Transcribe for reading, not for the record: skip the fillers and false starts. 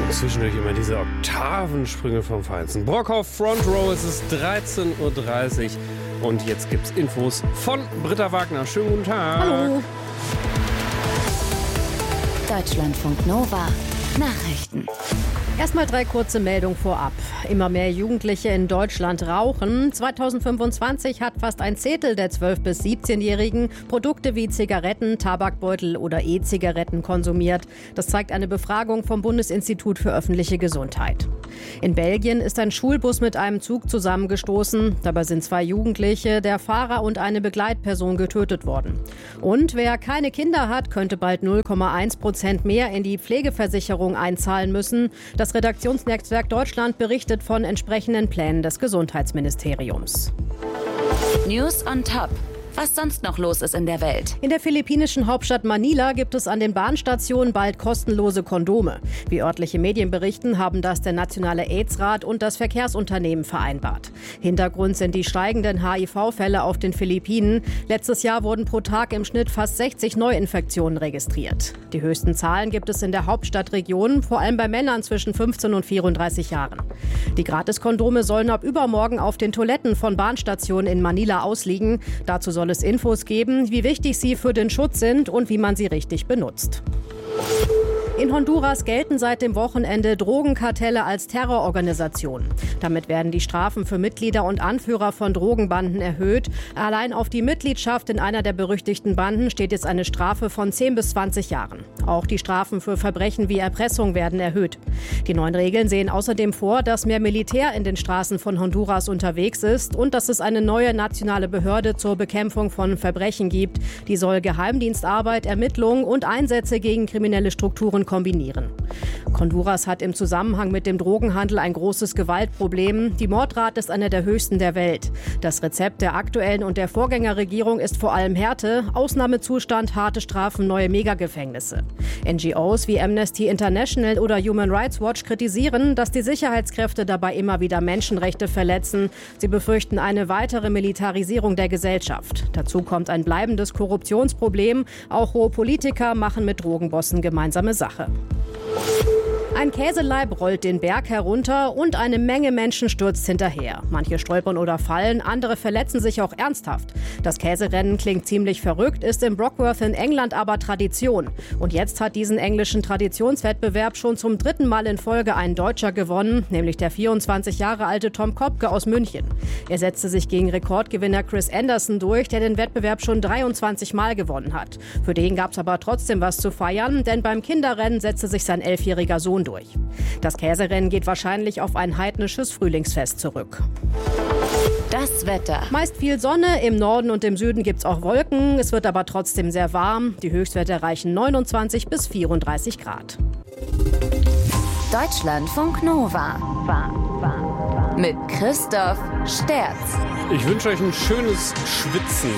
Zwischendurch immer diese Oktavensprünge vom Feinsten. Brockhoff Front Row, es ist 13:30 Uhr und jetzt gibt's Infos von Britta Wagner. Schönen guten Tag. Hallo. Deutschlandfunk Nova. Nachrichten. Erstmal 3 kurze Meldungen vorab. Immer mehr Jugendliche in Deutschland rauchen. 2025 hat fast ein Zehntel der 12- bis 17-Jährigen Produkte wie Zigaretten, Tabakbeutel oder E-Zigaretten konsumiert. Das zeigt eine Befragung vom Bundesinstitut für öffentliche Gesundheit. In Belgien ist ein Schulbus mit einem Zug zusammengestoßen. Dabei sind 2 Jugendliche, der Fahrer und eine Begleitperson getötet worden. Und wer keine Kinder hat, könnte bald 0,1% mehr in die Pflegeversicherung einzahlen müssen. Das Redaktionsnetzwerk Deutschland berichtet von entsprechenden Plänen des Gesundheitsministeriums. News on Top. Was sonst noch los ist in der Welt. In der philippinischen Hauptstadt Manila gibt es an den Bahnstationen bald kostenlose Kondome. Wie örtliche Medien berichten, haben das der Nationale AIDS-Rat und das Verkehrsunternehmen vereinbart. Hintergrund sind die steigenden HIV-Fälle auf den Philippinen. Letztes Jahr wurden pro Tag im Schnitt fast 60 Neuinfektionen registriert. Die höchsten Zahlen gibt es in der Hauptstadtregion, vor allem bei Männern zwischen 15 und 34 Jahren. Die Gratiskondome sollen ab übermorgen auf den Toiletten von Bahnstationen in Manila ausliegen. Dazu soll es Infos geben, wie wichtig sie für den Schutz sind und wie man sie richtig benutzt. In Honduras gelten seit dem Wochenende Drogenkartelle als Terrororganisation. Damit werden die Strafen für Mitglieder und Anführer von Drogenbanden erhöht. Allein auf die Mitgliedschaft in einer der berüchtigten Banden steht jetzt eine Strafe von 10 bis 20 Jahren. Auch die Strafen für Verbrechen wie Erpressung werden erhöht. Die neuen Regeln sehen außerdem vor, dass mehr Militär in den Straßen von Honduras unterwegs ist und dass es eine neue nationale Behörde zur Bekämpfung von Verbrechen gibt. Die soll Geheimdienstarbeit, Ermittlungen und Einsätze gegen kriminelle Strukturen kombinieren. Honduras hat im Zusammenhang mit dem Drogenhandel ein großes Gewaltproblem. Die Mordrate ist eine der höchsten der Welt. Das Rezept der aktuellen und der Vorgängerregierung ist vor allem Härte, Ausnahmezustand, harte Strafen, neue Megagefängnisse. NGOs wie Amnesty International oder Human Rights Watch kritisieren, dass die Sicherheitskräfte dabei immer wieder Menschenrechte verletzen. Sie befürchten eine weitere Militarisierung der Gesellschaft. Dazu kommt ein bleibendes Korruptionsproblem. Auch hohe Politiker machen mit Drogenbossen gemeinsame Sache. Ein Käseleib rollt den Berg herunter und eine Menge Menschen stürzt hinterher. Manche stolpern oder fallen, andere verletzen sich auch ernsthaft. Das Käserennen klingt ziemlich verrückt, ist in Brockworth in England aber Tradition. Und jetzt hat diesen englischen Traditionswettbewerb schon zum 3. Mal in Folge ein Deutscher gewonnen, nämlich der 24 Jahre alte Tom Kopke aus München. Er setzte sich gegen Rekordgewinner Chris Anderson durch, der den Wettbewerb schon 23 Mal gewonnen hat. Für den gab es aber trotzdem was zu feiern, denn beim Kinderrennen setzte sich sein 11-jähriger Sohn durch. Das Käserennen geht wahrscheinlich auf ein heidnisches Frühlingsfest zurück. Das Wetter. Meist viel Sonne, im Norden und im Süden gibt's auch Wolken. Es wird aber trotzdem sehr warm. Die Höchstwerte erreichen 29 bis 34 Grad. Deutschlandfunk Nova. Mit Christoph Sterz. Ich wünsche euch ein schönes Schwitzen